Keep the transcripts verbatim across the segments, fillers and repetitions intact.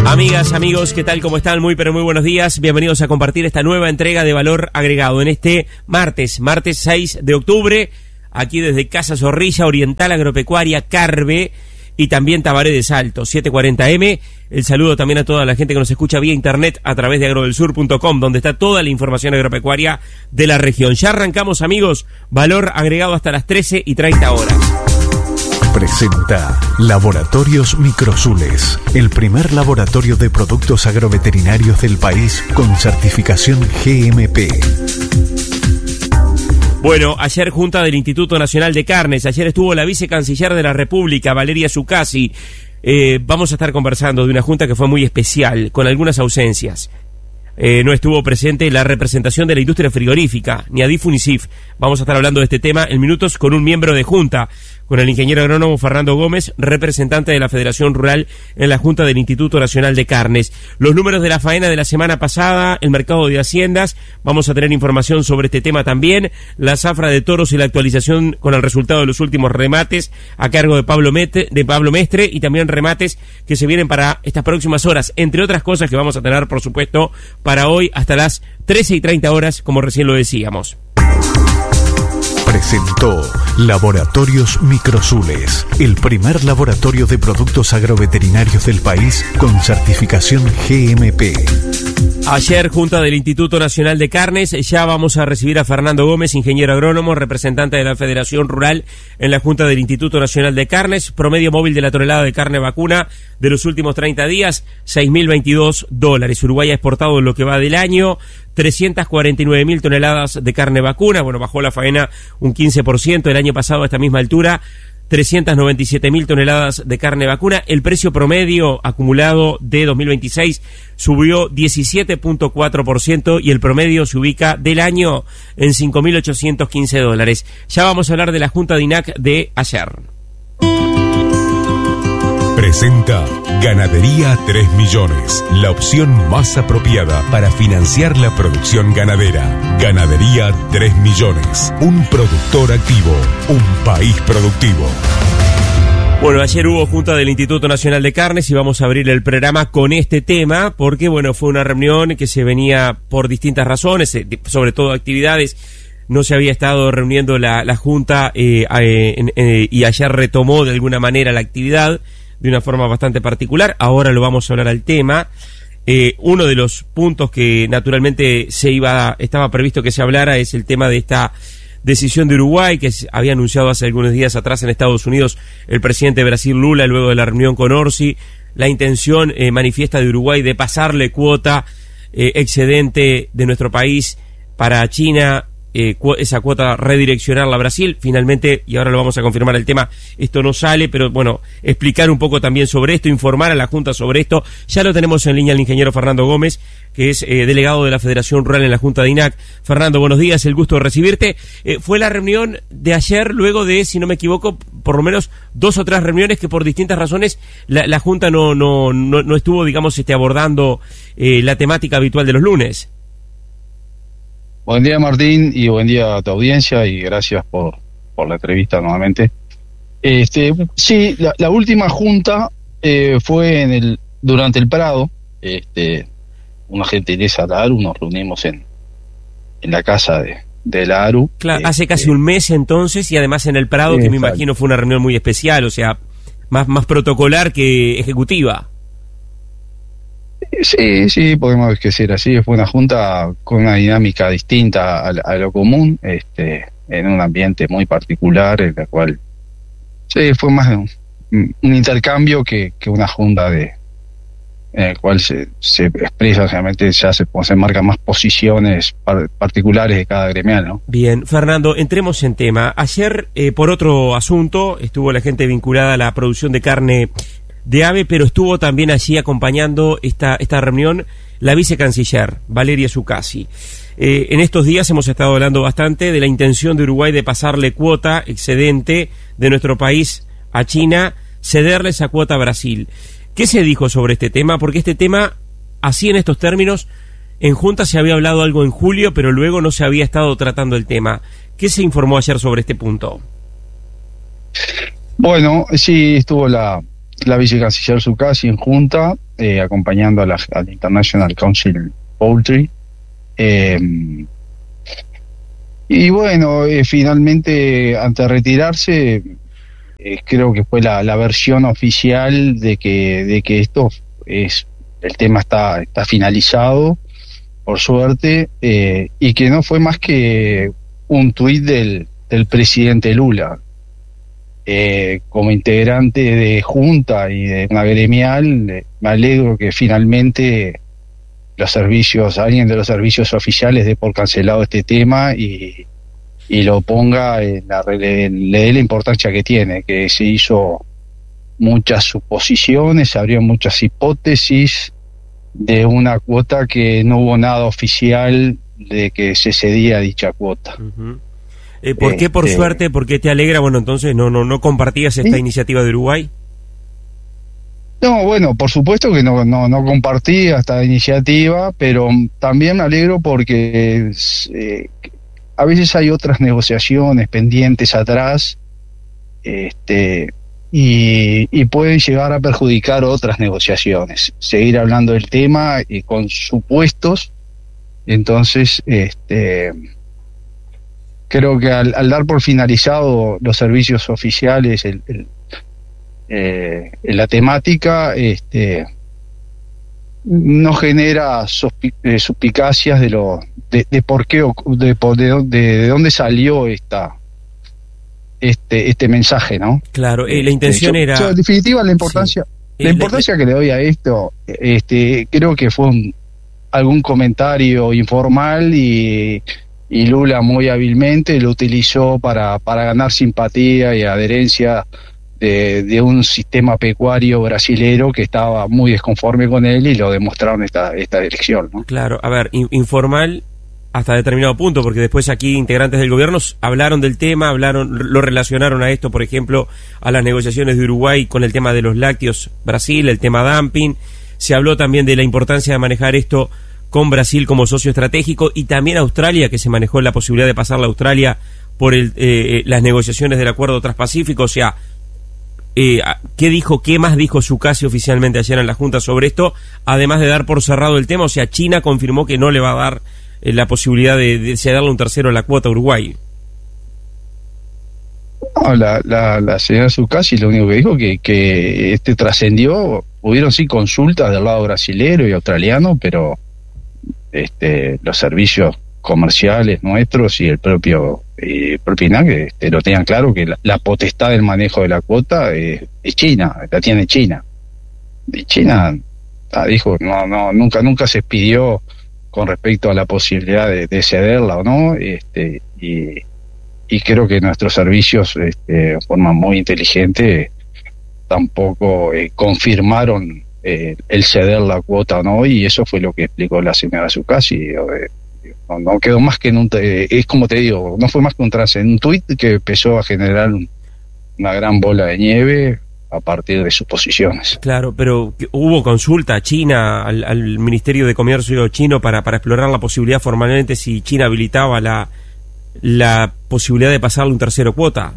Amigas, amigos, ¿qué tal? ¿Cómo están? Muy pero muy buenos días. Bienvenidos a compartir esta nueva entrega de Valor Agregado en este martes, martes seis de octubre, aquí desde Casa Zorrilla, Oriental Agropecuaria, Carve y también Tabaré de Salto, siete cuarenta eme. El saludo también a toda la gente que nos escucha vía internet a través de agrodelsur punto com, donde está toda la información agropecuaria de la región. Ya arrancamos, amigos, Valor Agregado hasta las trece y treinta horas. Presenta Laboratorios Microsules, el primer laboratorio de productos agroveterinarios del país con certificación G M P. Bueno, ayer junta del Instituto Nacional de Carnes, ayer estuvo la vicecanciller de la República, Valeria Zuccasi. Eh, vamos a estar conversando de una junta que fue muy especial, con algunas ausencias. Eh, no estuvo presente la representación de la industria frigorífica, ni ADIF ni CIF. Vamos a estar hablando de este tema en minutos con un miembro de junta, con el ingeniero agrónomo Fernando Gómez, representante de la Federación Rural en la Junta del Instituto Nacional de Carnes. Los números de la faena de la semana pasada, el mercado de haciendas, vamos a tener información sobre este tema también, la zafra de toros y la actualización con el resultado de los últimos remates a cargo de Pablo, Mete, de Pablo Mestre, y también remates que se vienen para estas próximas horas, entre otras cosas que vamos a tener, por supuesto, para hoy hasta las trece y treinta horas, como recién lo decíamos. Presentó Laboratorios Microsules, el primer laboratorio de productos agroveterinarios del país con certificación G M P. Ayer, junta del Instituto Nacional de Carnes, ya vamos a recibir a Fernando Gómez, ingeniero agrónomo, representante de la Federación Rural en la Junta del Instituto Nacional de Carnes. Promedio móvil de la tonelada de carne vacuna de los últimos treinta días, seis mil veintidós dólares. Uruguay ha exportado en lo que va del año trescientas cuarenta y nueve mil toneladas de carne vacuna. Bueno, bajó la faena un quince por ciento. El año pasado a esta misma altura, trescientas noventa y siete mil toneladas de carne vacuna. El precio promedio acumulado de dos mil veintiséis subió diecisiete punto cuatro por ciento y el promedio se ubica del año en cinco mil ochocientos quince dólares. Ya vamos a hablar de la Junta de I N A C de ayer. Presenta Ganadería tres millones, la opción más apropiada para financiar la producción ganadera. Ganadería tres millones, un productor activo, un país productivo. Bueno, ayer hubo junta del Instituto Nacional de Carnes y vamos a abrir el programa con este tema porque, bueno, fue una reunión que se venía por distintas razones, sobre todo actividades. No se había estado reuniendo la, la junta eh, eh, eh, y ayer retomó de alguna manera la actividad de una forma bastante particular. Ahora lo vamos a hablar al tema. Eh, uno de los puntos que naturalmente se iba, estaba previsto que se hablara es el tema de esta decisión de Uruguay que había anunciado hace algunos días atrás en Estados Unidos el presidente de Brasil, Lula, luego de la reunión con Orsi, la intención eh, manifiesta de Uruguay de pasarle cuota eh, excedente de nuestro país para China, Eh, cu- esa cuota redireccionarla a Brasil. Finalmente, y ahora lo vamos a confirmar el tema, esto no sale, pero bueno, explicar un poco también sobre esto, informar a la Junta sobre esto. Ya lo tenemos en línea el ingeniero Fernando Gómez, que es eh, delegado de la Federación Rural en la Junta de I N A C. Fernando, buenos días, el gusto de recibirte. Eh, fue la reunión de ayer, luego de, si no me equivoco, por lo menos dos o tres reuniones que por distintas razones la, la Junta no, no, no, no estuvo, digamos, este, abordando eh, la temática habitual de los lunes. Buen día, Martín, y buen día a tu audiencia, y gracias por, por la entrevista nuevamente. Este, sí, la, la última junta eh, fue en el durante el Prado. Este, una gentileza de la ARU, nos reunimos en, en la casa de, de la ARU. Claro, este, hace casi un mes entonces, y además en el Prado, que me imagino fue una reunión muy especial, o sea, más, más protocolar que ejecutiva. Sí, sí, podemos decir así. Fue una junta con una dinámica distinta a, a lo común, este, en un ambiente muy particular, en la cual sí, fue más un, un intercambio que, que una junta de en el cual se, se expresa, realmente ya se, se marcan más posiciones par, particulares de cada gremial, ¿no? Bien, Fernando, entremos en tema. Ayer, eh, por otro asunto, estuvo la gente vinculada a la producción de carne de ave, pero estuvo también allí acompañando esta, esta reunión la vicecanciller, Valeria Zuccasi. Eh, en estos días hemos estado hablando bastante de la intención de Uruguay de pasarle cuota excedente de nuestro país a China, cederle esa cuota a Brasil. ¿Qué se dijo sobre este tema? Porque este tema, así en estos términos, en Junta se había hablado algo en julio, pero luego no se había estado tratando el tema. ¿Qué se informó ayer sobre este punto? Bueno, sí, estuvo la, la vicecanciller Zuccasi en junta, eh, acompañando a la, al International Council Poultry. Eh, y bueno, eh, finalmente, antes de retirarse, eh, creo que fue la, la versión oficial de que, de que esto es, el tema está, está finalizado, por suerte, eh, y que no fue más que un tuit del, del presidente Lula. Eh, como integrante de junta y de una gremial, eh, me alegro que finalmente los servicios, alguien de los servicios oficiales dé por cancelado este tema y, y lo ponga en la, le, le dé la importancia que tiene, que se hizo muchas suposiciones, se abrieron muchas hipótesis de una cuota que no hubo nada oficial de que se cedía dicha cuota. Uh-huh. Eh, ¿Por qué, por este, suerte, por qué te alegra? Bueno, entonces, ¿no no no compartías esta ¿sí? iniciativa de Uruguay? No, bueno, por supuesto que no no no compartía esta iniciativa, pero también me alegro porque eh, a veces hay otras negociaciones pendientes atrás, este y, y pueden llegar a perjudicar otras negociaciones. Seguir hablando del tema y con supuestos, entonces, este... creo que al, al dar por finalizado los servicios oficiales, el, el, eh, la temática, este, no genera sospi- eh, suspicacias de lo de, de por qué de, de, de, de dónde salió esta este este mensaje, ¿no? Claro, eh, la intención yo, era. Yo, en definitiva, la importancia sí. la importancia que le doy a esto, este, creo que fue un, algún comentario informal y Y Lula muy hábilmente lo utilizó para, para ganar simpatía y adherencia de, de un sistema pecuario brasilero que estaba muy desconforme con él, y lo demostraron esta, esta elección, ¿no? Claro, a ver, in, informal hasta determinado punto, porque después aquí integrantes del gobierno hablaron del tema, hablaron, lo relacionaron a esto, por ejemplo, a las negociaciones de Uruguay con el tema de los lácteos Brasil, el tema dumping. Se habló también de la importancia de manejar esto con Brasil como socio estratégico, y también Australia, que se manejó la posibilidad de pasarla a Australia por el, eh, las negociaciones del Acuerdo Transpacífico. O sea, eh, ¿qué dijo, qué más dijo Zuccasi oficialmente ayer en la Junta sobre esto? Además de dar por cerrado el tema, o sea, China confirmó que no le va a dar eh, la posibilidad de, de cederle un tercero a la cuota a Uruguay. No, la, la, la señora Zuccasi lo único que dijo que, que este trascendió, hubieron sí consultas del lado brasilero y australiano, pero Este, los servicios comerciales nuestros y el propio eh, propio I N A C este, lo tenían claro, que la, la potestad del manejo de la cuota eh, es China, la tiene China. Y China ah, dijo, no, no, nunca, nunca se pidió con respecto a la posibilidad de, de cederla o no, este, y, y creo que nuestros servicios, este, de forma muy inteligente, tampoco eh, confirmaron Eh, el ceder la cuota o no, y eso fue lo que explicó la señora Zuccasi. Eh, no, no quedó más que en un eh, es como te digo, no fue más que un trance, un tuit que empezó a generar un, una gran bola de nieve a partir de sus posiciones. Claro, pero hubo consulta a China, al, al Ministerio de Comercio chino, para, para explorar la posibilidad formalmente si China habilitaba la, la posibilidad de pasarle un tercero cuota.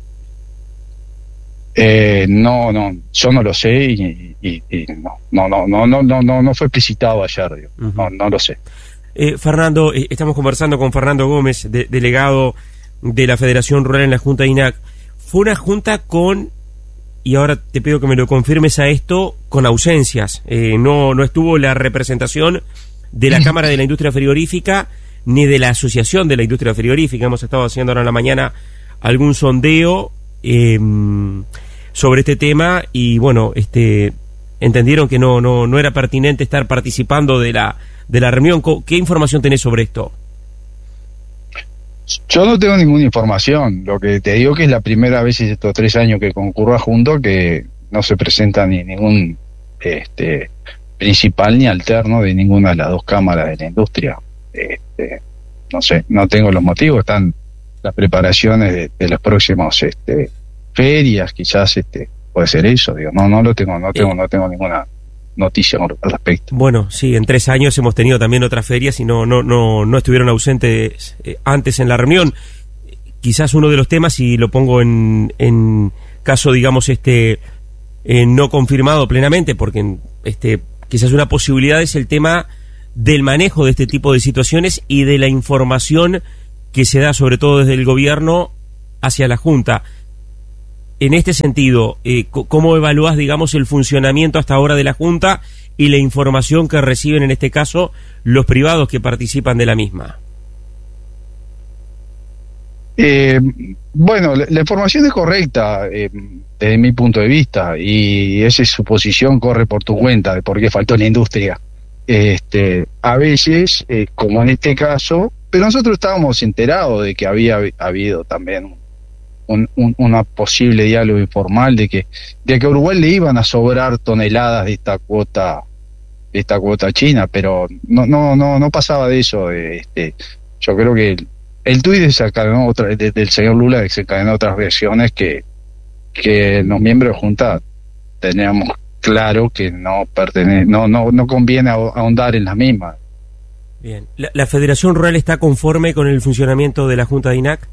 Eh, no, no, yo no lo sé y, y, y no, no, no, no, no, no, no, no fue explicitado ayer, digo. Uh-huh. no, no lo sé. Eh, Fernando, eh, estamos conversando con Fernando Gómez, de, delegado de la Federación Rural en la Junta de I N A C. Fue una junta con, y ahora te pido que me lo confirmes a esto, con ausencias. Eh, no, no estuvo la representación de la Cámara de la Industria Frigorífica ni de la Asociación de la Industria Frigorífica. Hemos estado haciendo ahora en la mañana algún sondeo Eh, sobre este tema, y bueno, este entendieron que no no no era pertinente estar participando de la de la reunión. ¿Qué información tenés sobre esto? Yo no tengo ninguna información. Lo que te digo que es la primera vez en estos tres años que concurro a Junto que no se presenta ni ningún este principal ni alterno de ninguna de las dos cámaras de la industria. Este, no sé, no tengo los motivos. Están las preparaciones de, de las próximas este, ferias, quizás este puede ser eso, digo, no no lo tengo, no tengo, no tengo ninguna noticia al respecto. Bueno, sí, en tres años hemos tenido también otras ferias y no no no no estuvieron ausentes eh, antes en la reunión. Quizás uno de los temas, y lo pongo en en caso, digamos, este eh, no confirmado plenamente, porque este quizás una posibilidad es el tema del manejo de este tipo de situaciones y de la información que se da sobre todo desde el gobierno hacia la Junta. En este sentido, eh, ¿cómo evalúas, digamos, el funcionamiento hasta ahora de la Junta y la información que reciben, en este caso, los privados que participan de la misma? Eh, bueno, la, la información es correcta eh, desde mi punto de vista, y esa suposición corre por tu cuenta de por qué faltó la industria. Este, a veces, eh, como en este caso, pero nosotros estábamos enterados de que había habido también un, un, una posible diálogo informal de que de que a Uruguay le iban a sobrar toneladas de esta cuota de esta cuota china, pero no no no no pasaba de eso. Este, yo creo que el, el tuit desencadenó otra, de, del señor Lula desencadenó otras reacciones que que los miembros de Junta teníamos claro que no pertenece, no no no conviene ahondar en la misma. Bien. ¿La, la Federación Rural está conforme con el funcionamiento de la Junta de I N A C?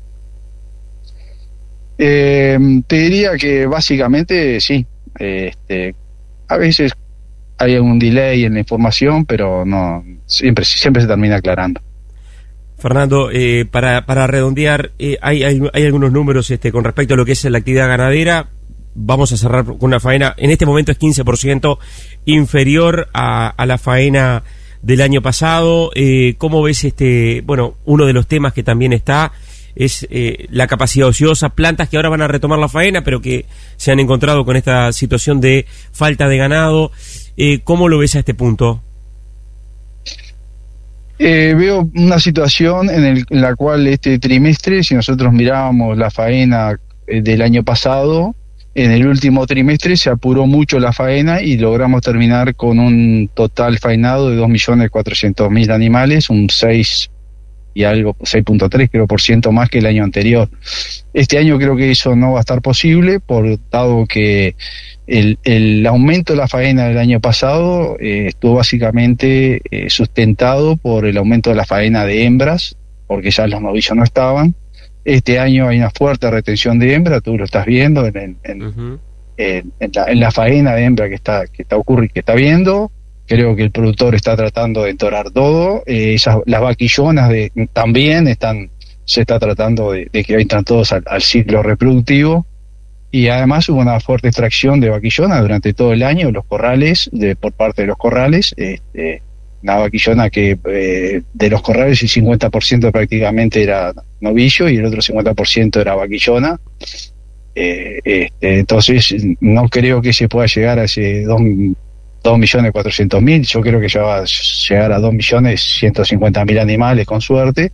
Eh, te diría que básicamente sí. Este, a veces hay un delay en la información, pero no siempre siempre se termina aclarando. Fernando, eh, para para redondear, eh, hay, hay hay algunos números este con respecto a lo que es la actividad ganadera. Vamos a cerrar con una faena. En este momento es quince por ciento inferior a, a la faena del año pasado. Eh, ¿Cómo ves este? Bueno, uno de los temas que también está es eh, la capacidad ociosa, plantas que ahora van a retomar la faena, pero que se han encontrado con esta situación de falta de ganado. Eh, ¿Cómo lo ves a este punto? Eh, veo una situación en, el, en la cual este trimestre, si nosotros mirábamos la faena eh, del año pasado, en el último trimestre se apuró mucho la faena y logramos terminar con un total faenado de dos millones cuatrocientos mil animales, un seis y algo, seis punto tres creo por ciento más que el año anterior. Este año creo que eso no va a estar posible, por dado que el, el aumento de la faena del año pasado eh, estuvo básicamente eh, sustentado por el aumento de la faena de hembras, porque ya los novillos no estaban. Este año hay una fuerte retención de hembra, tú lo estás viendo en, en, en, uh-huh. en, en, la, en la faena de hembra que está que está ocurriendo, que está viendo. Creo que el productor está tratando de entorar todo. Eh, esas, las vaquillonas de, también están, se está tratando de, de que entran todos al, al ciclo reproductivo. Y además hubo una fuerte extracción de vaquillonas durante todo el año, los corrales, de, por parte de los corrales. Este, una vaquillona que eh, de los corrales el cincuenta por ciento prácticamente era novillo y el otro cincuenta por ciento era vaquillona. Eh, este, entonces no creo que se pueda llegar a ese dos millones cuatrocientos mil. Yo creo que ya va a llegar a dos millones ciento cincuenta mil animales con suerte.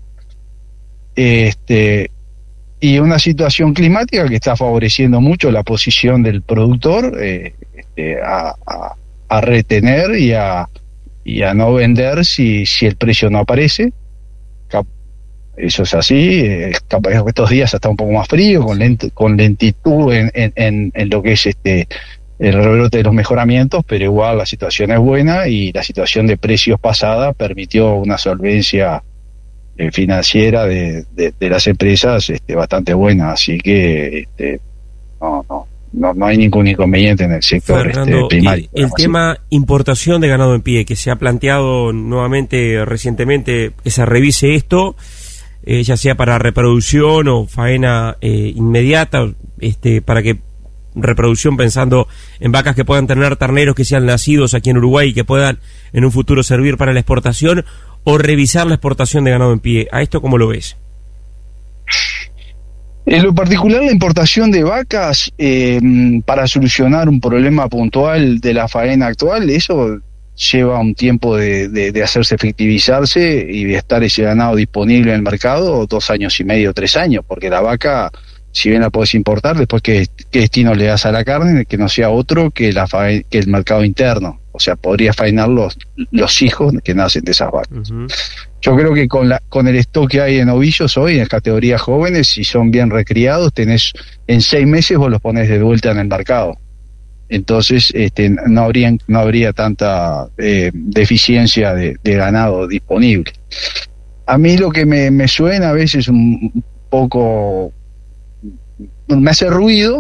Este, y una situación climática que está favoreciendo mucho la posición del productor eh, este, a, a, a retener y a y a no vender si si el precio no aparece. Eso es así. Eh, capaz que estos días está un poco más frío, con lent, con lentitud en, en, en lo que es este el rebrote de los mejoramientos, pero igual la situación es buena y la situación de precios pasada permitió una solvencia eh, financiera de, de, de las empresas este, bastante buena, así que este, no, no, no, no hay ningún inconveniente en el sector Fernando, este, primario. El, el tema importación de ganado en pie, que se ha planteado nuevamente recientemente, que se revise esto, eh, ya sea para reproducción o faena eh, inmediata, este, para que reproducción pensando en vacas que puedan tener terneros que sean nacidos aquí en Uruguay y que puedan en un futuro servir para la exportación, o revisar la exportación de ganado en pie. ¿A esto cómo lo ves? En lo particular, la importación de vacas eh, para solucionar un problema puntual de la faena actual, eso lleva un tiempo de, de, de hacerse efectivizarse y de estar ese ganado disponible en el mercado, dos años y medio, tres años, porque la vaca, si bien la podés importar, después qué, qué destino le das a la carne, que no sea otro que la faena, que el mercado interno. O sea, podría faenar los, los hijos que nacen de esas vacas. Uh-huh. Yo creo que con la con el stock que hay en novillos hoy, en categorías jóvenes, si son bien recriados, tenés en seis meses vos los ponés de vuelta en el mercado. Entonces este, no habría, no habría tanta eh, deficiencia de, de ganado disponible. A mí lo que me, me suena a veces un poco, me hace ruido,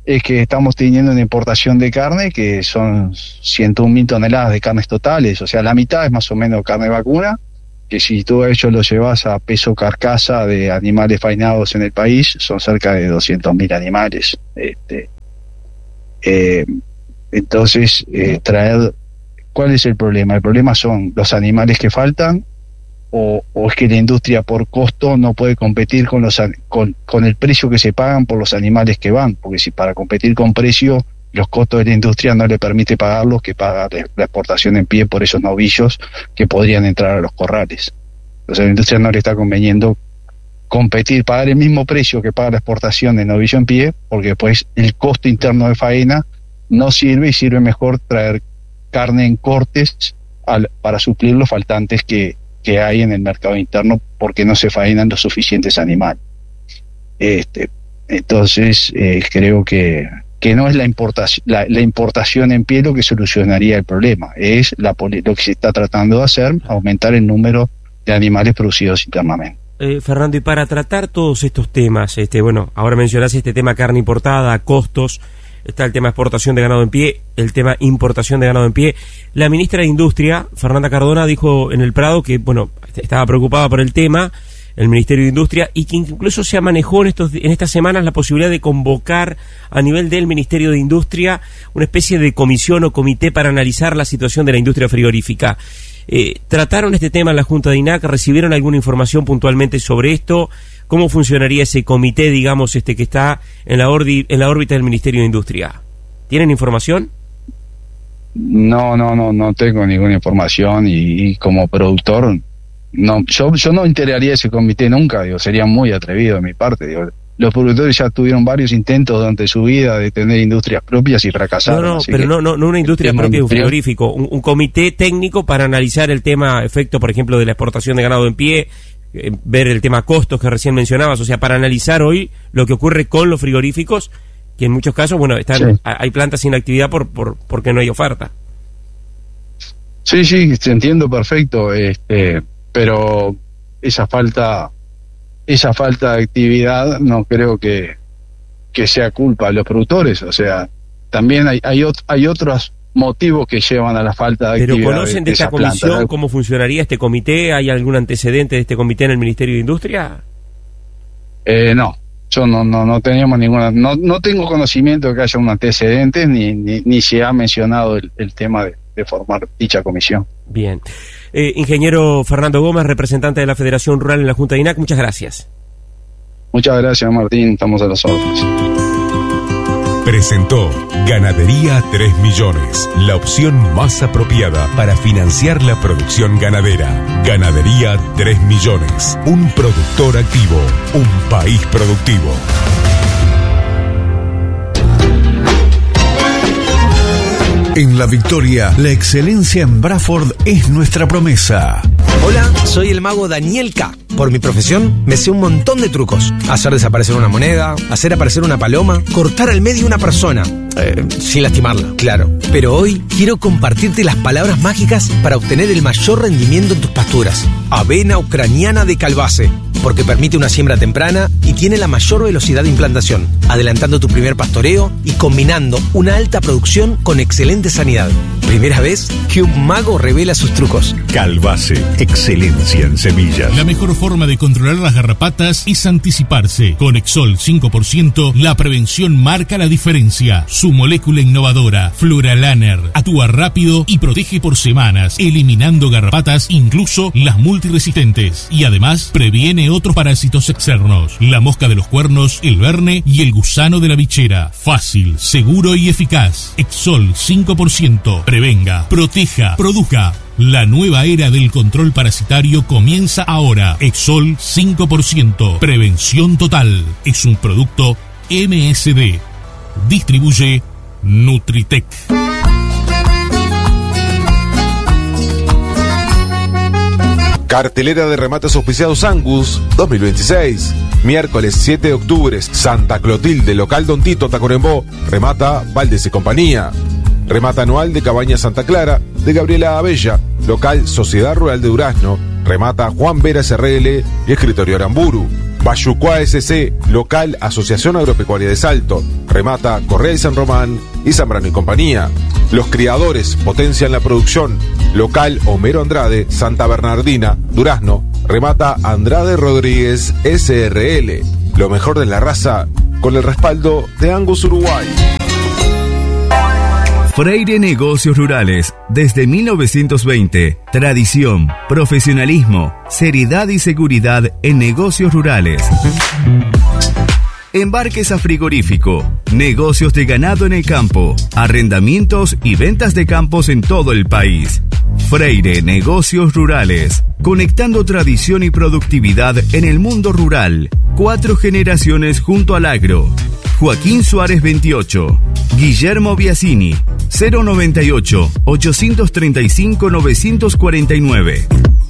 es que estamos teniendo una importación de carne que son ciento un mil toneladas de carnes totales, o sea, la mitad es más o menos carne vacuna, que si todo ello lo llevas a peso carcasa de animales faenados en el país, son cerca de doscientos mil animales. Este, eh, entonces, eh, traer, ¿cuál es el problema? El problema son los animales que faltan, o, o es que la industria por costo no puede competir con los con, con el precio que se pagan por los animales que van, porque si para competir con precio los costos de la industria no le permite pagar los que paga la exportación en pie por esos novillos que podrían entrar a los corrales. Entonces a la industria no le está conveniendo competir, pagar el mismo precio que paga la exportación de novillo en pie, porque después el costo interno de faena no sirve, y sirve mejor traer carne en cortes al, para suplir los faltantes que que hay en el mercado interno, porque no se faenan los suficientes animales. Este, entonces, eh, creo que, que no es la importación, la, la importación en pie lo que solucionaría el problema, es la, lo que se está tratando de hacer, aumentar el número de animales producidos internamente. Eh, Fernando, y para tratar todos estos temas, este, bueno, ahora mencionás este tema carne importada, costos, está el tema exportación de ganado en pie, el tema importación de ganado en pie. La ministra de Industria, Fernanda Cardona, dijo en el Prado que, bueno, estaba preocupada por el tema, el Ministerio de Industria, y que incluso se manejó en, estos, en estas semanas la posibilidad de convocar a nivel del Ministerio de Industria una especie de comisión o comité para analizar la situación de la industria frigorífica. Eh, ¿Trataron este tema en la Junta de I N A C? ¿Recibieron alguna información puntualmente sobre esto? ¿Cómo funcionaría ese comité, digamos, este que está en la, ordi, en la órbita del Ministerio de Industria? ¿Tienen información? No, no, no, no tengo ninguna información, y, y como productor, no, yo, yo no integraría ese comité nunca, digo, sería muy atrevido de mi parte, digo. Los productores ya tuvieron varios intentos durante su vida de tener industrias propias y fracasaron. No, no, pero no, no, no una industria propia de un frigorífico, un, un comité técnico para analizar el tema, efecto, por ejemplo, de la exportación de ganado en pie, eh, ver el tema costos que recién mencionabas, o sea, para analizar hoy lo que ocurre con los frigoríficos, que en muchos casos, bueno, están, sí. hay plantas sin actividad por, por porque no hay oferta. Sí, sí, te entiendo perfecto, este, pero esa falta... esa falta de actividad no creo que, que sea culpa de los productores, o sea, también hay hay, ot- hay otros motivos que llevan a la falta de ¿Pero actividad. ¿Pero conocen de, de esta comisión planta, cómo funcionaría este comité? ¿Hay algún antecedente de este comité en el Ministerio de Industria? Eh, no, yo no no no teníamos ninguna, no no tengo conocimiento de que haya un antecedente, ni ni, ni se ha mencionado el, el tema de, de formar dicha comisión. Bien. Eh, ingeniero Fernando Gómez, representante de la Federación Rural en la Junta de I N A C, muchas gracias. Muchas gracias, Martín, estamos a las órdenes. Presentó Ganadería tres millones, la opción más apropiada para financiar la producción ganadera. Ganadería tres millones, un productor activo, un país productivo. En La Victoria, la excelencia en Bradford es nuestra promesa. Hola, soy el mago Daniel K. Por mi profesión, me sé un montón de trucos. Hacer desaparecer una moneda, hacer aparecer una paloma, cortar al medio una persona. Eh, sin lastimarla, claro. Pero hoy quiero compartirte las palabras mágicas para obtener el mayor rendimiento en tus pasturas. Avena ucraniana de Calbase, porque permite una siembra temprana y tiene la mayor velocidad de implantación, adelantando tu primer pastoreo y combinando una alta producción con excelente sanidad. Primera vez que un mago revela sus trucos. Calbase, excelencia en semillas. La mejor forma de controlar las garrapatas es anticiparse. Con Exol cinco por ciento, la prevención marca la diferencia. Su molécula innovadora, Floralaner, actúa rápido y protege por semanas, eliminando garrapatas, incluso las multiresistentes. Y además, previene otros parásitos externos. La mosca de los cuernos, el verne y el gusano de la bichera. Fácil, seguro y eficaz. Exol cinco por ciento. Prevenga, proteja, produzca. La nueva era del control parasitario comienza ahora. Exol cinco por ciento. Prevención total. Es un producto M S D. Distribuye Nutritec. Cartelera de remates auspiciados Angus dos mil veintiséis. Miércoles siete de octubre, Santa Clotilde, local Don Tito, Tacuarembó. Remata Valdés y Compañía. Remata anual de Cabaña Santa Clara, de Gabriela Abella, local Sociedad Rural de Durazno. Remata Juan Veras R L y Escritorio Aramburu. Bayucuá S C, local Asociación Agropecuaria de Salto. Remata Correa y San Román y Zambrano y compañía. Los criadores potencian la producción. Local Homero Andrade, Santa Bernardina, Durazno. Remata Andrade Rodríguez S R L. Lo mejor de la raza con el respaldo de Angus Uruguay. Freire Negocios Rurales, desde mil novecientos veinte. Tradición, profesionalismo, seriedad y seguridad en negocios rurales. Embarques a frigorífico, negocios de ganado en el campo, arrendamientos y ventas de campos en todo el país. Freire Negocios Rurales, conectando tradición y productividad en el mundo rural. Cuatro generaciones junto al agro. Joaquín Suárez veintiocho, Guillermo Biasini, cero noventa y ocho, ochocientos treinta y cinco, novecientos cuarenta y nueve.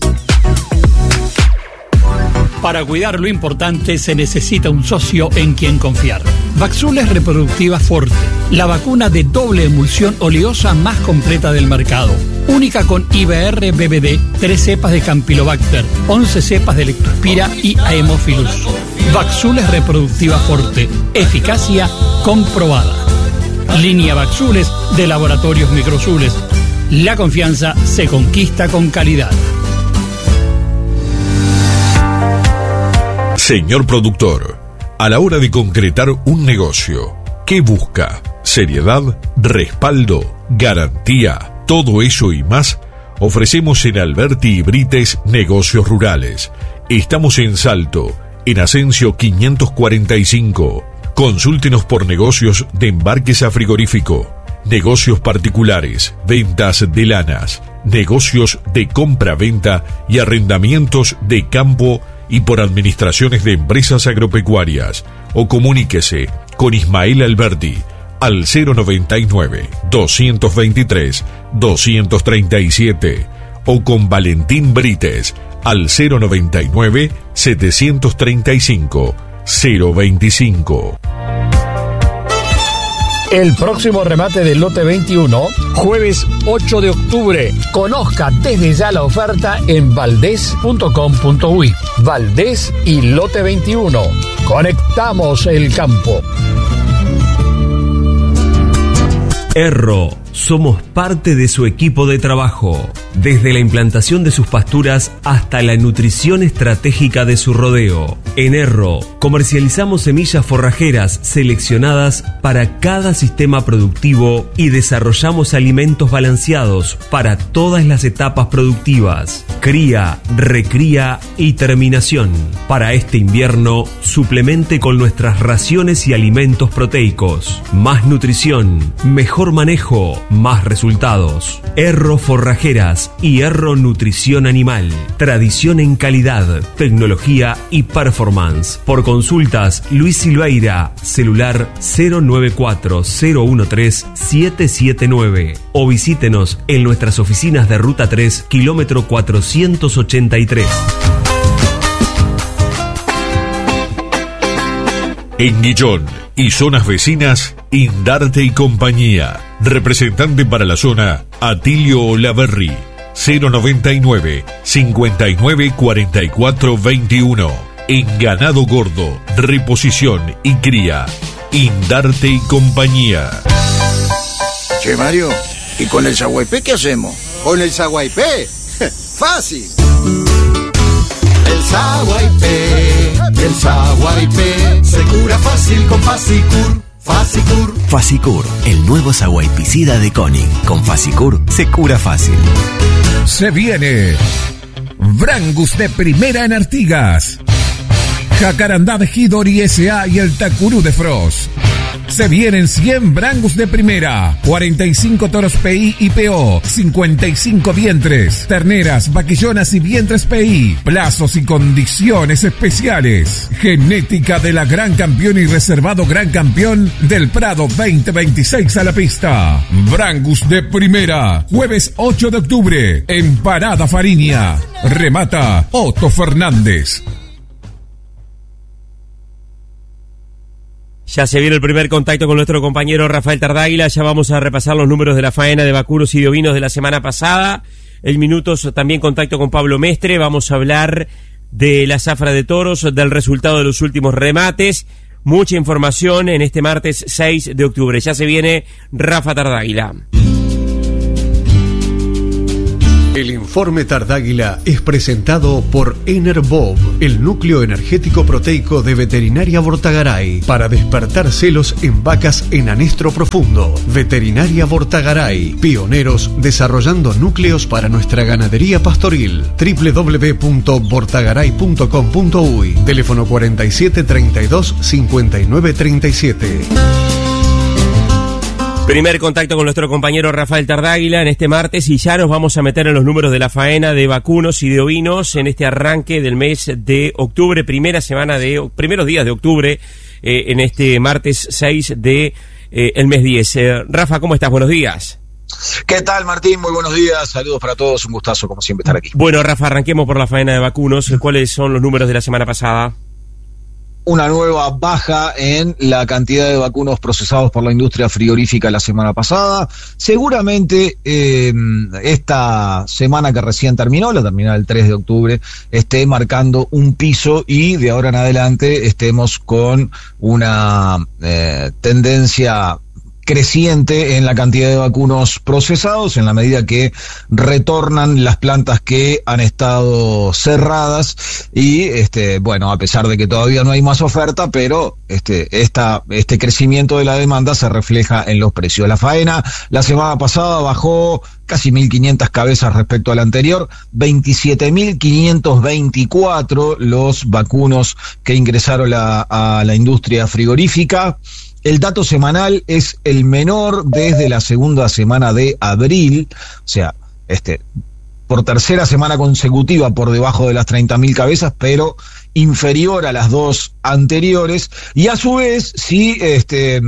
Para cuidar lo importante se necesita un socio en quien confiar. Vaxules Reproductiva Forte, la vacuna de doble emulsión oleosa más completa del mercado. Única con I B R B B D, tres cepas de Campylobacter, once cepas de Lectospira y Haemophilus. Vaxules Reproductiva Forte, eficacia comprobada. Línea Vaxules de Laboratorios Microzules. La confianza se conquista con calidad. Señor productor, a la hora de concretar un negocio, ¿qué busca? ¿Seriedad? ¿Respaldo? ¿Garantía? Todo eso y más ofrecemos en Alberti y Brites Negocios Rurales. Estamos en Salto, en Asensio quinientos cuarenta y cinco. Consúltenos por negocios de embarques a frigorífico, negocios particulares, ventas de lanas, negocios de compra-venta y arrendamientos de campo y por administraciones de empresas agropecuarias, o comuníquese con Ismael Alberti al cero noventa y nueve, doscientos veintitrés, doscientos treinta y siete o con Valentín Brites al cero noventa y nueve, setecientos treinta y cinco, cero veinticinco. El próximo remate del lote veintiuno, jueves ocho de octubre. Conozca desde ya la oferta en valdés punto com punto uy. Valdés y lote veintiuno. Conectamos el campo. Erro, somos parte de su equipo de trabajo. Desde la implantación de sus pasturas hasta la nutrición estratégica de su rodeo. En Erro, comercializamos semillas forrajeras seleccionadas para cada sistema productivo y desarrollamos alimentos balanceados para todas las etapas productivas. Cría, recría y terminación. Para este invierno, suplemente con nuestras raciones y alimentos proteicos. Más nutrición, mejor manejo, más resultados. Erro Forrajeras y Erro Nutrición Animal. Tradición en calidad, tecnología y performance. Por consultas, Luis Silveira, celular cero nueve cuatro, cero uno tres, siete siete nueve. O visítenos en nuestras oficinas de Ruta tres, kilómetro cuatrocientos ochenta y tres. En Guillón y zonas vecinas, Indarte y compañía. Representante para la zona, Atilio Olaverri. cero noventa y nueve, cincuenta y nueve, cuarenta y cuatro, veintiuno. En ganado gordo, reposición y cría. Indarte y compañía. Che, Mario, ¿y con el Saguaypé qué hacemos? ¿Con el Saguaypé? ¡Fácil! El Saguaypé, el Saguaypé, se cura fácil con Fasicur. Fasicur. Fasicur, el nuevo saguaypicida de Koenig. Con Fasicur se cura fácil. Se viene Brangus de primera en Artigas, Jacarandá de Hidori S A y el Tacurú de Frost. Se vienen cien Brangus de primera, cuarenta y cinco toros P I y P O, cincuenta y cinco vientres, terneras, vaquillonas y vientres P I, plazos y condiciones especiales. Genética de la Gran Campeón y reservado Gran Campeón del Prado veinte veintiséis a la pista. Brangus de primera, jueves ocho de octubre, en Parada Fariña. Remata Otto Fernández. Ya se viene el primer contacto con nuestro compañero Rafael Tardáguila. Ya vamos a repasar los números de la faena de vacunos y de ovinos de la semana pasada. El minutos también contacto con Pablo Mestre. Vamos a hablar de la zafra de toros, del resultado de los últimos remates. Mucha información en este martes seis de octubre. Ya se viene Rafa Tardáguila. El informe Tardáguila es presentado por Enerbob, el núcleo energético proteico de Veterinaria Bortagaray, para despertar celos en vacas en anestro profundo. Veterinaria Bortagaray, pioneros desarrollando núcleos para nuestra ganadería pastoril. doble u doble u doble u punto bortagaray punto com punto uy, teléfono cuarenta y siete treinta y dos cincuenta y nueve treinta y siete. Primer contacto con nuestro compañero Rafael Tardáguila en este martes y ya nos vamos a meter en los números de la faena de vacunos y de ovinos en este arranque del mes de octubre, primera semana de, primeros días de octubre, eh, en este martes seis de eh, el mes diez. Eh, Rafa, ¿cómo estás? Buenos días. ¿Qué tal, Martín? Muy buenos días, saludos para todos, un gustazo como siempre estar aquí. Bueno, Rafa, arranquemos por la faena de vacunos. ¿Cuáles son los números de la semana pasada? Una nueva baja en la cantidad de vacunos procesados por la industria frigorífica la semana pasada. Seguramente eh, esta semana que recién terminó, la terminó el tres de octubre, esté marcando un piso y de ahora en adelante estemos con una eh, tendencia creciente en la cantidad de vacunos procesados en la medida que retornan las plantas que han estado cerradas y este bueno, a pesar de que todavía no hay más oferta, pero este esta este crecimiento de la demanda se refleja en los precios. La faena la semana pasada bajó casi mil quinientas cabezas respecto al anterior, veintisiete mil quinientos veinticuatro los vacunos que ingresaron la, a la industria frigorífica. El dato semanal es el menor desde la segunda semana de abril, o sea, este, por tercera semana consecutiva por debajo de las treinta mil cabezas, pero inferior a las dos anteriores. Y a su vez, si, este,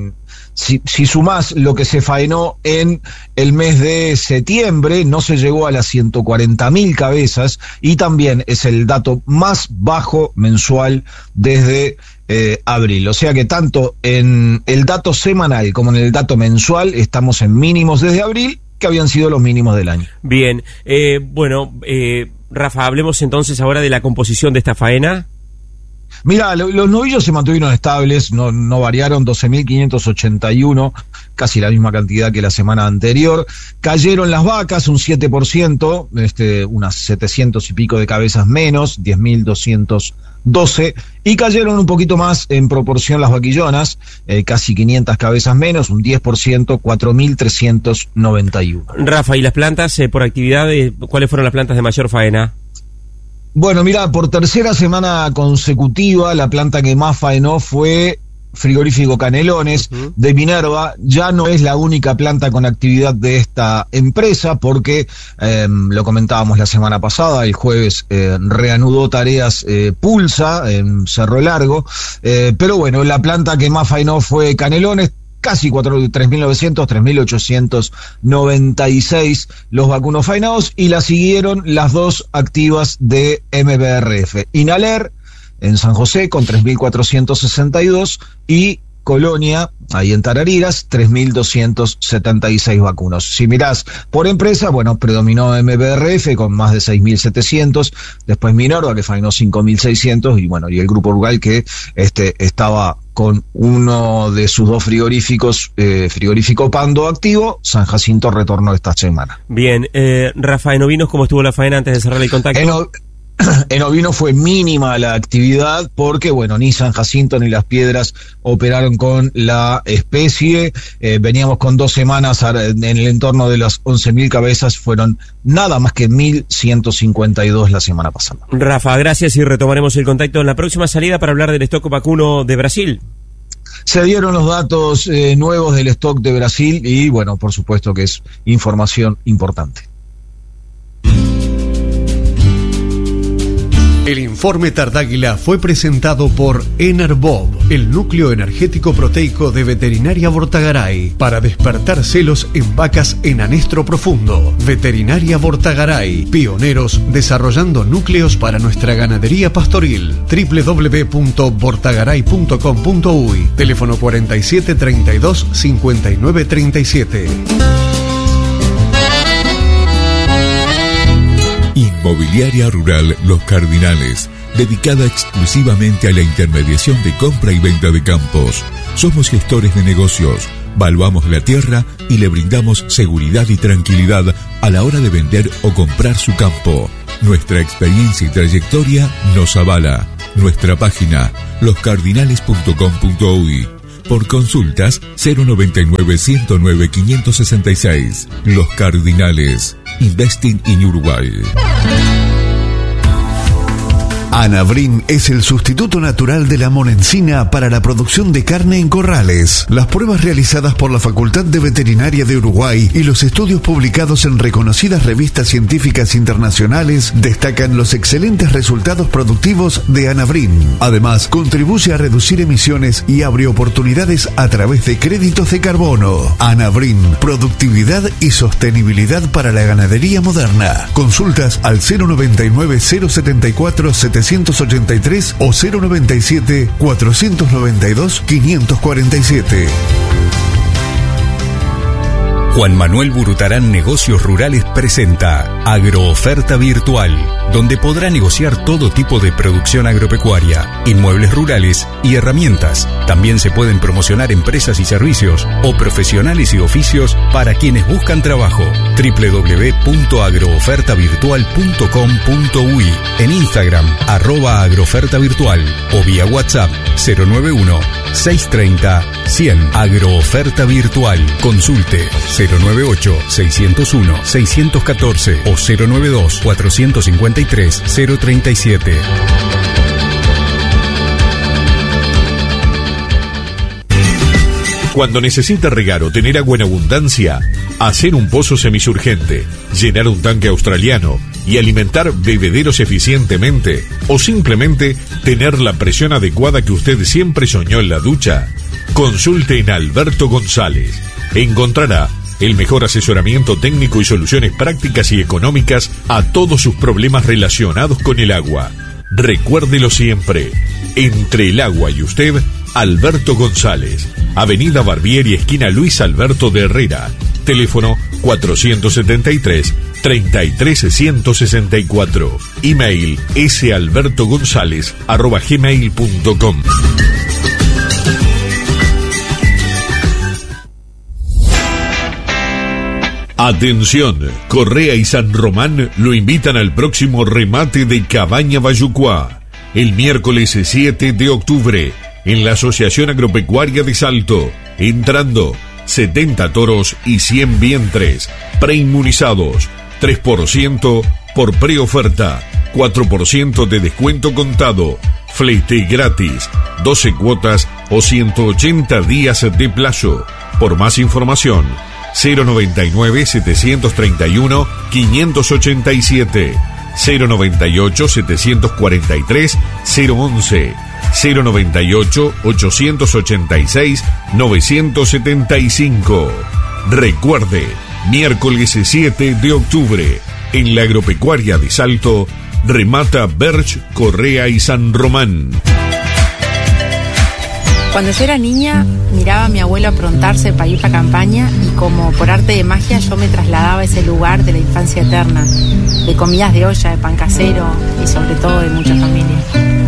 si, si sumás lo que se faenó en el mes de septiembre, no se llegó a las ciento cuarenta mil cabezas y también es el dato más bajo mensual desde Eh, abril, o sea que tanto en el dato semanal como en el dato mensual estamos en mínimos desde abril que habían sido los mínimos del año. Bien, eh, bueno, eh, Rafa, hablemos entonces ahora de la composición de esta faena. Mira, lo, los novillos se mantuvieron estables, no, no variaron, doce mil quinientos ochenta y uno, casi la misma cantidad que la semana anterior. Cayeron las vacas un siete por ciento, este, unas setecientos y pico de cabezas menos, diez mil doscientos doce, y cayeron un poquito más en proporción las vaquillonas, eh, casi quinientas cabezas menos, un diez por ciento, cuatro mil trescientos noventa y uno. Rafa, ¿y las plantas eh, por actividad, eh, cuáles fueron las plantas de mayor faena? Bueno, mira, por tercera semana consecutiva, la planta que más faenó fue Frigorífico Canelones, uh-huh, de Minerva. Ya no es la única planta con actividad de esta empresa, porque eh, lo comentábamos la semana pasada, el jueves eh, reanudó tareas eh, Pulsa en Cerro Largo, eh, pero bueno, la planta que más faenó fue Canelones, casi tres mil novecientos, tres mil ochocientos noventa y seis los vacunos faenados, y la siguieron las dos activas de M B R F, Inaler en San José con tres mil cuatrocientos sesenta y dos y Colonia, ahí en Tarariras, tres mil doscientos setenta y seis vacunos. Si mirás por empresa, bueno, predominó M B R F con más de seis mil setecientos, después Minerva que faenó cinco mil seiscientos y bueno, y el Grupo Rural que este estaba con uno de sus dos frigoríficos, eh, frigorífico Pando activo. San Jacinto retornó esta semana. Bien, eh, Rafa, en ovinos, ¿cómo estuvo la faena antes de cerrar el contacto? En, o- en ovino fue mínima la actividad porque, bueno, ni San Jacinto ni Las Piedras operaron con la especie. Eh, veníamos con dos semanas en el entorno de las once mil cabezas, fueron nada más que mil ciento cincuenta y dos la semana pasada. Rafa, gracias y retomaremos el contacto en la próxima salida para hablar del stock vacuno de Brasil. Se dieron los datos eh, nuevos del stock de Brasil y, bueno, por supuesto que es información importante. El informe Tardáguila fue presentado por Enerbob, el núcleo energético proteico de Veterinaria Bortagaray, para despertar celos en vacas en anestro profundo. Veterinaria Bortagaray, pioneros desarrollando núcleos para nuestra ganadería pastoril. doble u doble u doble u punto bortagaray punto com punto uy, teléfono cuarenta y siete treinta y dos cincuenta y nueve treinta y siete. Inmo Inmobiliaria Rural Los Cardinales, dedicada exclusivamente a la intermediación de compra y venta de campos. Somos gestores de negocios, valuamos la tierra y le brindamos seguridad y tranquilidad a la hora de vender o comprar su campo. Nuestra experiencia y trayectoria nos avala. Nuestra página los cardinales punto com punto uy. Por consultas cero noventa y nueve, ciento nueve, quinientos sesenta y seis. Los Cardinales. Investing in Uruguay. Anabrin es el sustituto natural de la monencina para la producción de carne en corrales. Las pruebas realizadas por la Facultad de Veterinaria de Uruguay y los estudios publicados en reconocidas revistas científicas internacionales destacan los excelentes resultados productivos de Anabrin. Además, contribuye a reducir emisiones y abre oportunidades a través de créditos de carbono. Anabrin, productividad y sostenibilidad para la ganadería moderna. Consultas al cero noventa y nueve, cero setenta y cuatro, setecientos ochenta y tres o cero noventa y siete, cuatrocientos noventa y dos, quinientos cuarenta y siete. Juan Manuel Burutarán Negocios Rurales presenta Agrooferta Virtual, donde podrá negociar todo tipo de producción agropecuaria, inmuebles rurales y herramientas. También se pueden promocionar empresas y servicios o profesionales y oficios para quienes buscan trabajo. doble u doble u doble u punto agrooferta virtual punto com punto uy, en Instagram arroba agroferta virtual o vía WhatsApp cero nueve uno, seiscientos treinta, cien. Agrooferta Virtual. Consulte cero nueve ocho, seiscientos uno, seiscientos catorce o cero nueve dos, cuatrocientos cincuenta y tres, cero treinta y siete. Cuando necesita regar o tener agua en abundancia, hacer un pozo semisurgente, llenar un tanque australiano y alimentar bebederos eficientemente, o simplemente tener la presión adecuada que usted siempre soñó en la ducha, consulte en Alberto González. Encontrará el mejor asesoramiento técnico y soluciones prácticas y económicas a todos sus problemas relacionados con el agua. Recuérdelo siempre, entre el agua y usted, Alberto González, Avenida Barbieri, esquina Luis Alberto de Herrera, teléfono cuatrocientos setenta y tres, treinta y tres, ciento sesenta y cuatro, email salbertogonzalez arroba gmail punto com. Atención, Correa y San Román lo invitan al próximo remate de Cabaña Bayucuá, el miércoles siete de octubre, en la Asociación Agropecuaria de Salto, entrando setenta toros y cien vientres, preinmunizados, tres por ciento por preoferta, cuatro por ciento de descuento contado, flete gratis, doce cuotas o ciento ochenta días de plazo. Por más información, cero noventa y nueve, setecientos treinta y uno, quinientos ochenta y siete, cero noventa y ocho, setecientos cuarenta y tres, cero once, cero noventa y ocho, ochocientos ochenta y seis, novecientos setenta y cinco. Recuerde, miércoles siete de octubre, en la Agropecuaria de Salto, remata Berch, Correa y San Román. Cuando yo era niña, miraba a mi abuelo aprontarse para ir a campaña y como por arte de magia yo me trasladaba a ese lugar de la infancia eterna, de comidas de olla, de pan casero y sobre todo de mucha familia.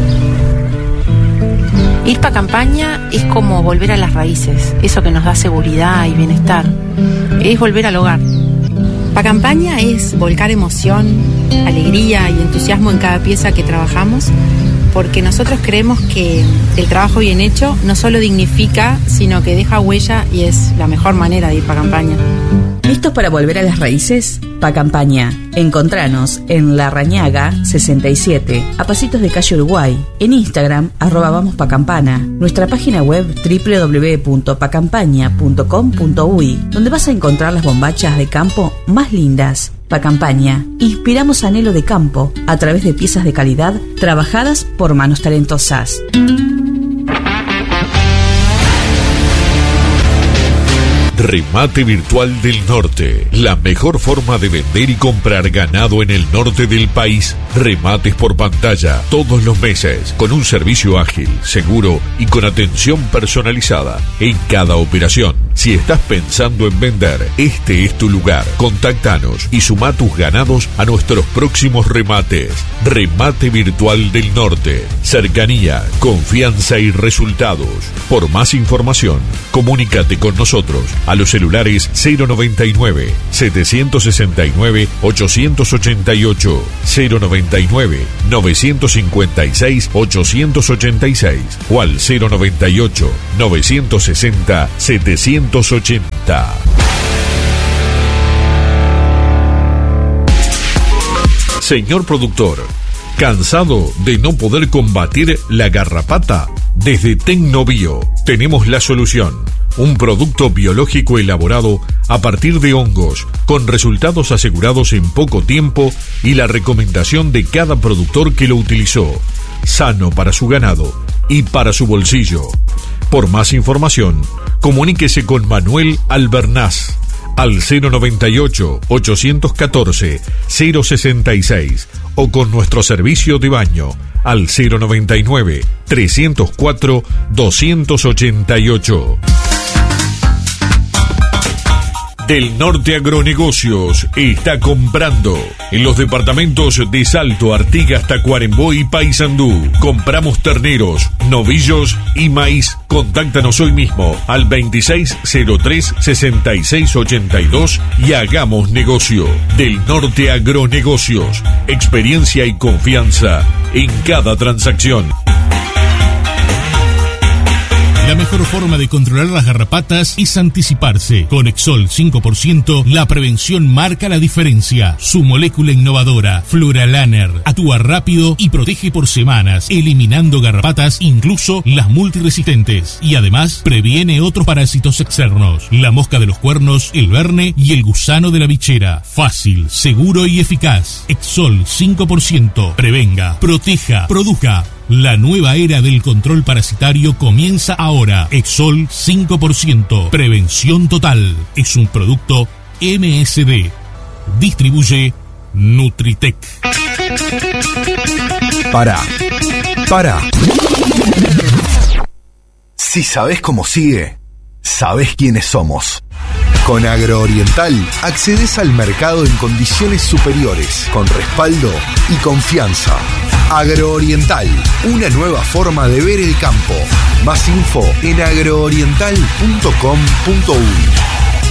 Ir para campaña es como volver a las raíces, eso que nos da seguridad y bienestar. Es volver al hogar. Pa' campaña es volcar emoción, alegría y entusiasmo en cada pieza que trabajamos, porque nosotros creemos que el trabajo bien hecho no solo dignifica, sino que deja huella y es la mejor manera de ir pa' campaña. ¿Listos para volver a las raíces? Pa' campaña. Encontranos en La Rañaga sesenta y siete, a pasitos de calle Uruguay. En Instagram, arroba vamos pa' campana. Nuestra página web doble u doble u doble u punto pa campaña punto com punto uy, donde vas a encontrar las bombachas de campo más lindas. Pa' campaña. Inspiramos anhelo de campo a través de piezas de calidad trabajadas por manos talentosas. Remate Virtual del Norte, la mejor forma de vender y comprar ganado en el norte del país. Remates por pantalla todos los meses, con un servicio ágil, seguro y con atención personalizada en cada operación. Si estás pensando en vender, este es tu lugar. Contáctanos y suma tus ganados a nuestros próximos remates. Remate Virtual del Norte. Cercanía, confianza y resultados. Por más información, comunícate con nosotros a los celulares cero noventa y nueve, setecientos sesenta y nueve, ochocientos ochenta y ocho, cero noventa y nueve, novecientos cincuenta y seis, ochocientos ochenta y seis o al cero noventa y ocho, novecientos sesenta, setecientos ochenta. Señor productor, ¿cansado de no poder combatir la garrapata? Desde Tecnobio tenemos la solución. Un producto biológico elaborado a partir de hongos, con resultados asegurados en poco tiempo y la recomendación de cada productor que lo utilizó. Sano para su ganado y para su bolsillo. Por más información, comuníquese con Manuel Albernaz al cero noventa y ocho, ochocientos catorce, cero sesenta y seis o con nuestro servicio de baño al cero noventa y nueve, trescientos cuatro, doscientos ochenta y ocho. Del Norte Agronegocios está comprando en los departamentos de Salto, Artigas, Tacuarembó y Paysandú. Compramos terneros, novillos y maíz. Contáctanos hoy mismo al veintiséis cero tres, sesenta y seis ochenta y dos y hagamos negocio. Del Norte Agronegocios, experiencia y confianza en cada transacción. La mejor forma de controlar las garrapatas es anticiparse. Con Exol cinco por ciento, la prevención marca la diferencia. Su molécula innovadora, Fluralaner, actúa rápido y protege por semanas, eliminando garrapatas, incluso las multiresistentes. Y además, previene otros parásitos externos. La mosca de los cuernos, el verne y el gusano de la bichera. Fácil, seguro y eficaz. Exol cinco por ciento. Prevenga, proteja, produzca. La nueva era del control parasitario comienza ahora. Exol cinco por ciento. Prevención total. Es un producto M S D. Distribuye Nutritec. Para. Para. Si sabes cómo sigue, sabes quiénes somos. Con Agrooriental accedes al mercado en condiciones superiores, con respaldo y confianza. Agrooriental, una nueva forma de ver el campo. Más info en agrooriental punto com punto uy.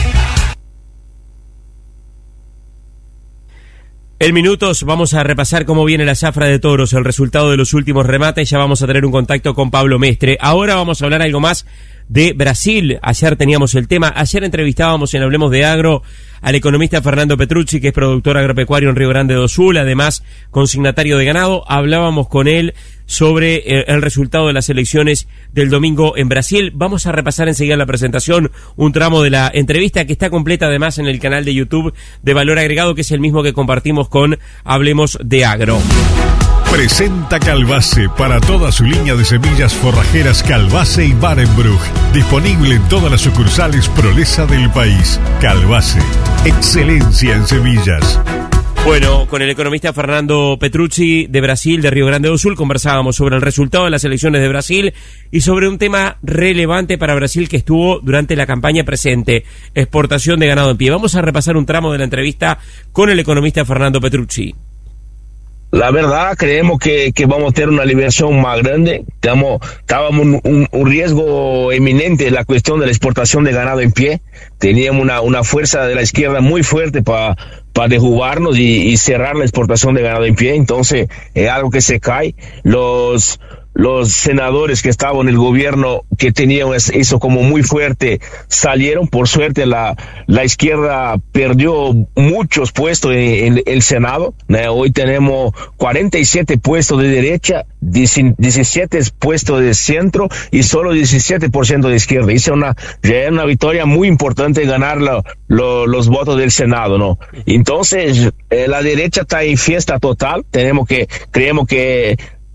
En minutos vamos a repasar cómo viene la zafra de toros, el resultado de los últimos remates. Ya vamos a tener un contacto con Pablo Mestre. Ahora vamos a hablar algo más de Brasil. Ayer teníamos el tema, ayer entrevistábamos en Hablemos de Agro al economista Fernando Petrucci, que es productor agropecuario en Río Grande do Sul, además consignatario de ganado. Hablábamos con él sobre el, el resultado de las elecciones del domingo en Brasil. Vamos a repasar enseguida en la presentación un tramo de la entrevista que está completa además en el canal de YouTube de Valor Agregado, que es el mismo que compartimos con Hablemos de Agro. Presenta Calbase para toda su línea de semillas forrajeras Calbase y Barenbruch. Disponible en todas las sucursales Prolesa del país. Calbase, excelencia en semillas. Bueno, con el economista Fernando Petrucci de Brasil, de Río Grande do Sul, conversábamos sobre el resultado de las elecciones de Brasil y sobre un tema relevante para Brasil que estuvo durante la campaña presente, exportación de ganado en pie. Vamos a repasar un tramo de la entrevista con el economista Fernando Petrucci. La verdad, creemos que, que vamos a tener una liberación más grande. Estamos, estábamos un, un, un riesgo eminente en la cuestión de la exportación de ganado en pie. Teníamos una, una fuerza de la izquierda muy fuerte para para derrubarnos y, y cerrar la exportación de ganado en pie. Entonces, es algo que se cae. Los... Los senadores que estaban en el gobierno, que tenían eso como muy fuerte, salieron. Por suerte, la, la izquierda perdió muchos puestos en, en el Senado. Eh, hoy tenemos cuarenta y siete puestos de derecha, diecisiete puestos de centro y solo diecisiete por ciento de izquierda. Hizo una, ya es una victoria muy importante ganar la, lo, los votos del Senado, ¿no? Entonces, eh, la derecha está en fiesta total. Tenemos que, creemos que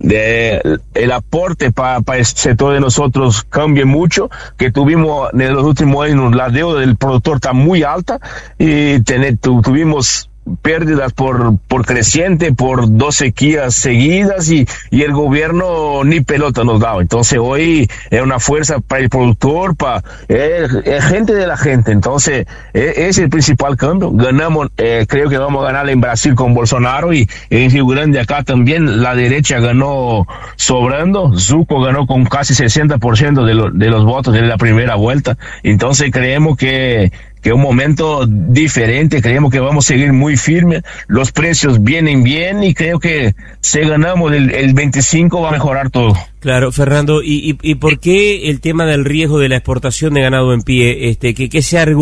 de el aporte para pa el sector de nosotros cambie mucho, que tuvimos en los últimos años la deuda del productor está muy alta y tener, tu, tuvimos pérdidas por por creciente, por dos sequías seguidas y, y el gobierno ni pelota nos daba. Entonces hoy es una fuerza para el productor, para es, es gente de la gente. Entonces es, es el principal cambio. Ganamos, eh, creo que vamos a ganar en Brasil con Bolsonaro y en Rio Grande acá también la derecha ganó sobrando. Zucco ganó con casi sesenta por ciento de, lo, de los votos en la primera vuelta. Entonces creemos que que es un momento diferente, creemos que vamos a seguir muy firmes, los precios vienen bien y creo que si ganamos el, el veinticinco va a mejorar todo. Claro, Fernando, ¿y, y, y por qué el tema del riesgo de la exportación de ganado en pie? Este, ¿qué, qué se argumenta?